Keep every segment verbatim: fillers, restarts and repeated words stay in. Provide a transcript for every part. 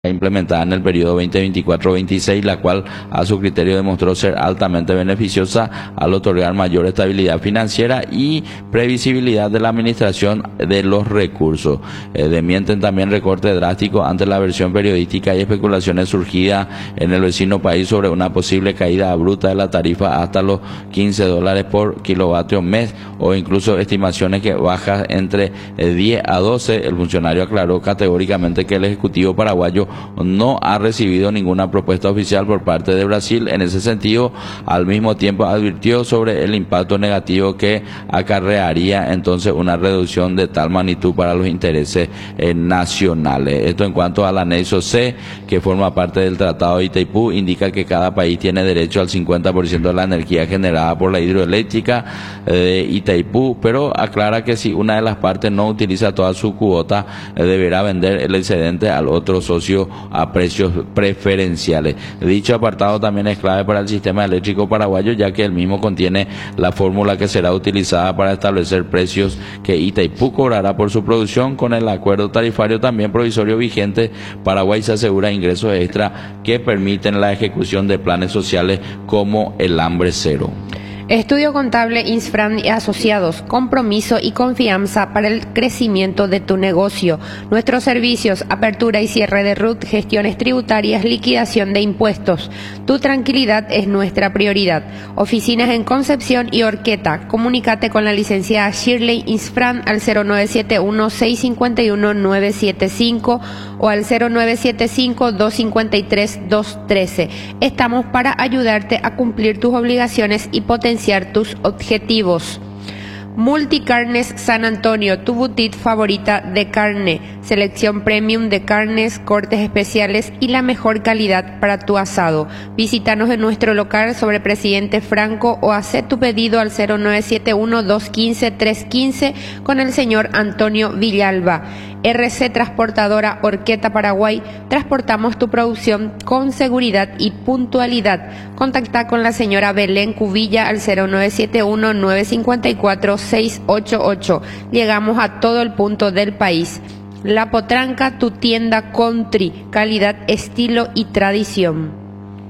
implementada en el periodo veinte veinticuatro veintiséis, la cual a su criterio demostró ser altamente beneficiosa al otorgar mayor estabilidad financiera y previsibilidad de la administración de los recursos. Eh, desmienten también recorte drástico ante la versión periodística y especulaciones surgidas en el vecino país sobre una posible caída bruta de la tarifa hasta los quince dólares por kilovatio mes, o incluso estimaciones que baja entre diez a doce. El funcionario aclaró categóricamente que el Ejecutivo paraguayo no ha recibido ninguna propuesta oficial por parte de Brasil en ese sentido. Al mismo tiempo advirtió sobre el impacto negativo que acarrearía entonces una reducción de tal magnitud para los intereses eh, nacionales. Esto en cuanto al anexo C, que forma parte del Tratado de Itaipú, indica que cada país tiene derecho al cincuenta por ciento de la energía generada por la hidroeléctrica eh, de Itaipú, pero aclara que si una de las partes no utiliza toda su cuota, eh, deberá vender el excedente al otro socio a precios preferenciales. Dicho apartado también es clave para el sistema eléctrico paraguayo, ya que el mismo contiene la fórmula que será utilizada para establecer precios que Itaipú cobrará por su producción. Con el acuerdo tarifario también provisorio vigente, Paraguay se asegura ingresos extra que permiten la ejecución de planes sociales como el hambre cero. Estudio Contable Insfran y Asociados, compromiso y confianza para el crecimiento de tu negocio. Nuestros servicios, apertura y cierre de R U T, gestiones tributarias, liquidación de impuestos. Tu tranquilidad es nuestra prioridad. Oficinas en Concepción y Horqueta. Comunícate con la licenciada Shirley Insfran al cero nueve siete uno, seis cinco uno, nueve siete cinco o al cero nueve siete cinco, dos cinco tres, dos uno tres. Estamos para ayudarte a cumplir tus obligaciones y potenciar tus objetivos. Multicarnes San Antonio, tu boutique favorita de carne, selección premium de carnes, cortes especiales y la mejor calidad para tu asado. Visítanos en nuestro local sobre Presidente Franco o haz tu pedido al cero nueve siete uno, dos uno cinco, tres uno cinco con el señor Antonio Villalba. R C Transportadora Horqueta Paraguay, transportamos tu producción con seguridad y puntualidad. Contacta con la señora Belén Cubilla al cero nueve siete uno, nueve cinco cuatro, seis ocho ocho. Llegamos a todo el punto del país. La Potranca, tu tienda country, calidad, estilo y tradición.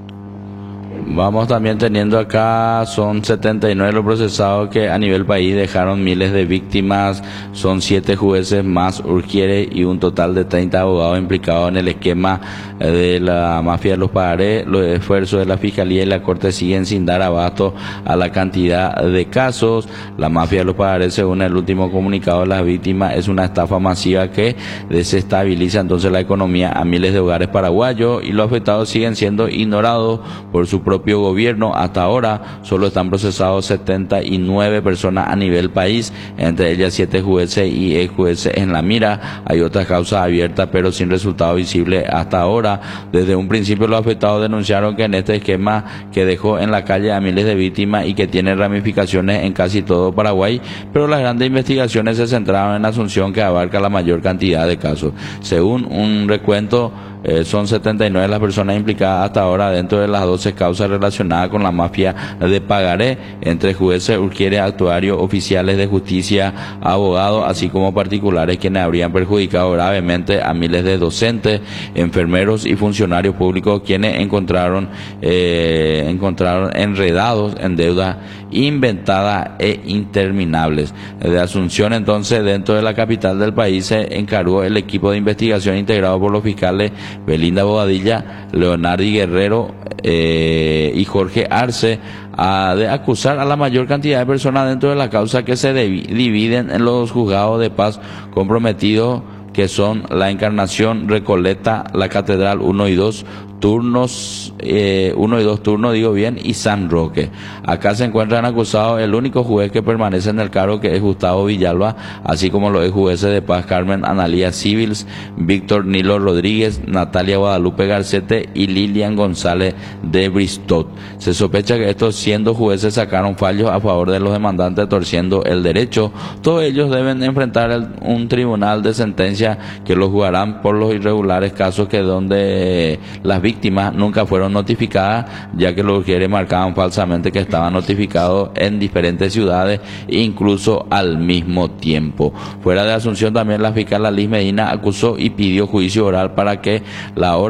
Vamos también teniendo acá, son setenta y nueve los procesados que a nivel país dejaron miles de víctimas, son siete jueces más urgieres y un total de treinta abogados implicados en el esquema de la mafia de los pagarés. Los esfuerzos de la Fiscalía y la Corte siguen sin dar abasto a la cantidad de casos. La mafia de los pagarés, según el último comunicado de las víctimas, es una estafa masiva que desestabiliza entonces la economía a miles de hogares paraguayos, y los afectados siguen siendo ignorados por su propio gobierno. Hasta ahora solo están procesados setenta y nueve personas a nivel país, entre ellas siete jueces y ex jueces en la mira. Hay otras causas abiertas pero sin resultado visible hasta ahora. Desde un principio los afectados denunciaron que en este esquema que dejó en la calle a miles de víctimas y que tiene ramificaciones en casi todo Paraguay, pero las grandes investigaciones se centraron en Asunción, que abarca la mayor cantidad de casos. Según un recuento, Eh, son setenta y nueve las personas implicadas hasta ahora dentro de las doce causas relacionadas con la mafia de pagaré, entre jueces, urquieres, actuarios, oficiales de justicia, abogados, así como particulares, quienes habrían perjudicado gravemente a miles de docentes, enfermeros y funcionarios públicos, quienes encontraron eh, encontraron enredados en deudas inventadas e interminables. De Asunción, entonces, dentro de la capital del país, se encargó el equipo de investigación integrado por los fiscales Belinda Bobadilla, Leonardo Guerrero eh, y Jorge Arce, a, de acusar a la mayor cantidad de personas dentro de la causa, que se devi, dividen en los juzgados de paz comprometidos, que son la Encarnación, Recoleta, la Catedral uno y dos turnos, eh, uno y dos turnos, digo bien, y San Roque. Acá se encuentran acusados el único juez que permanece en el cargo, que es Gustavo Villalba, así como los ex jueces de paz Carmen Analía Civils, Víctor Nilo Rodríguez, Natalia Guadalupe Garcete y Lilian González de Bristot. Se sospecha que estos siendo jueces sacaron fallos a favor de los demandantes, torciendo el derecho. Todos ellos deben enfrentar el, un tribunal de sentencia sentencia que lo jugarán por los irregulares casos que donde las víctimas nunca fueron notificadas, ya que los urquieres marcaban falsamente que estaban notificados en diferentes ciudades, incluso al mismo tiempo. Fuera de Asunción, también la fiscal Alice Medina acusó y pidió juicio oral para que la